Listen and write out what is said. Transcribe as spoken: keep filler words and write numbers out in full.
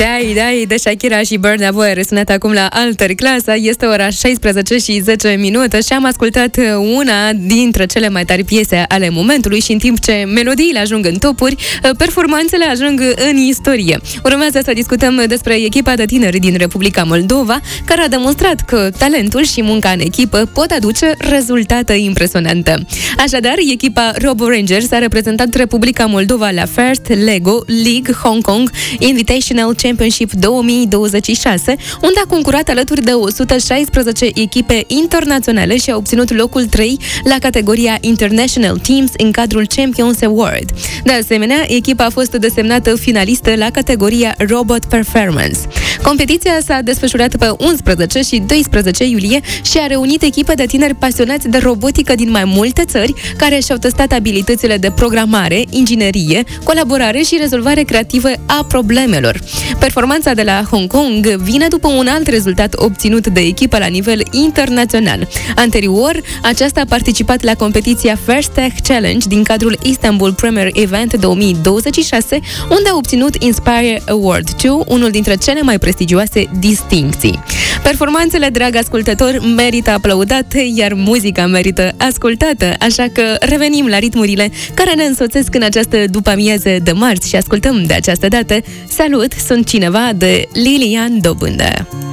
Dai, dai, de Shakira și Burna Boy răsunat acum la Alter Clasa. Este ora șaisprezece și zece minute și am ascultat una dintre cele mai tari piese ale momentului și în timp ce melodiile ajung în topuri, performanțele ajung în istorie. Urmează să discutăm despre echipa de tineri din Republica Moldova, care a demonstrat că talentul și munca în echipă pot aduce rezultate impresionante. Așadar, echipa Robo Rangers a reprezentat Republica Moldova la First Lego League Hong Kong Invitational Championship două mii douăzeci și șase, unde a concurat alături de o sută șaisprezece echipe internaționale și a obținut locul trei la categoria International Teams în cadrul Champions Award. De asemenea, echipa a fost desemnată finalistă la categoria Robot Performance. Competiția s-a desfășurat pe unsprezece și doisprezece iulie și a reunit echipe de tineri pasionați de robotică din mai multe țări, care și-au testat abilitățile de programare, inginerie, colaborare și rezolvare creativă a problemelor. Performanța de la Hong Kong vine după un alt rezultat obținut de echipă la nivel internațional. Anterior, aceasta a participat la competiția First Tech Challenge din cadrul Istanbul Premier Event două mii douăzeci și șase, unde a obținut Inspire Award doi, unul dintre cele mai prestigioase distincții. Performanțele, drag ascultător, merită aplaudate, iar muzica merită ascultată, așa că revenim la ritmurile care ne însoțesc în această după-amiază de marți și ascultăm de această dată Salut, sunt cineva de Lilian Dobândă.